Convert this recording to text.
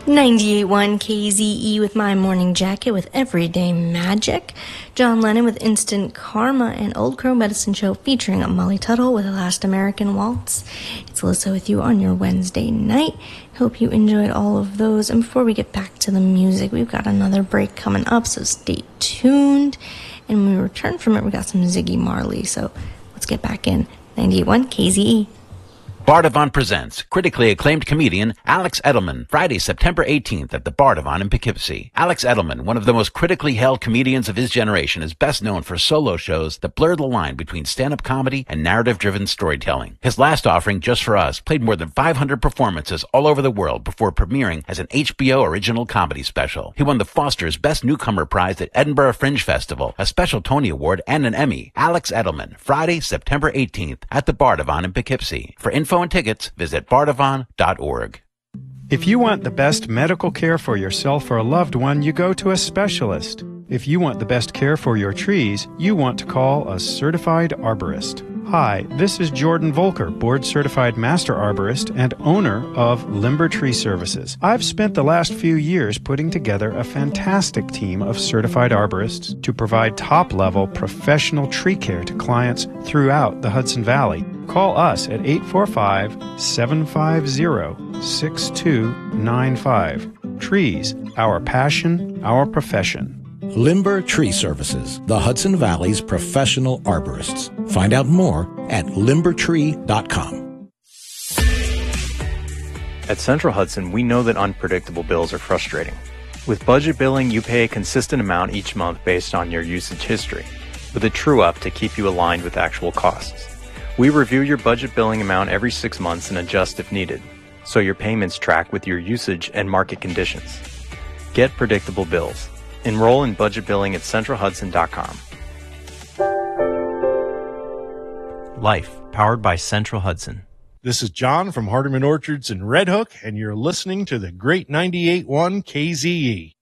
98.1 KZE with My Morning Jacket with Everyday Magic. John Lennon with Instant Karma, and Old Crow Medicine Show featuring Molly Tuttle with The Last American Waltz. It's Alyssa with you on your Wednesday night. Hope you enjoyed all of those. And before we get back to the music, we've got another break coming up, so stay tuned. And when we return from it, we got some Ziggy Marley. So let's get back in. 98.1 KZE. Bardavon presents critically acclaimed comedian Alex Edelman, Friday, September 18th at the Bardavon in Poughkeepsie. Alex Edelman, one of the most critically held comedians of his generation, is best known for solo shows that blur the line between stand-up comedy and narrative-driven storytelling. His last offering, Just For Us, played more than 500 performances all over the world before premiering as an HBO original comedy special. He won the Foster's Best Newcomer Prize at Edinburgh Fringe Festival, a special Tony Award, and an Emmy. Alex Edelman, Friday, September 18th at the Bardavon in Poughkeepsie. For info and tickets, visit bardavon.org. If you want the best medical care for yourself or a loved one, you go to a specialist. If you want the best care for your trees, you want to call a certified arborist. Hi, this is Jordan Volker, board-certified master arborist and owner of Limber Tree Services. I've spent the last few years putting together a fantastic team of certified arborists to provide top-level professional tree care to clients throughout the Hudson Valley. Call us at 845-750-6295. Trees, our passion, our profession. Limber Tree Services, the Hudson Valley's professional arborists. Find out more at limbertree.com. At Central Hudson, we know that unpredictable bills are frustrating. With budget billing, you pay a consistent amount each month based on your usage history, with a true-up to keep you aligned with actual costs. We review your budget billing amount every 6 months and adjust if needed, so your payments track with your usage and market conditions. Get predictable bills. Enroll in budget billing at centralhudson.com. Life, powered by Central Hudson. This is John from Hardeman Orchards in Red Hook, and you're listening to the great 98.1 KZE.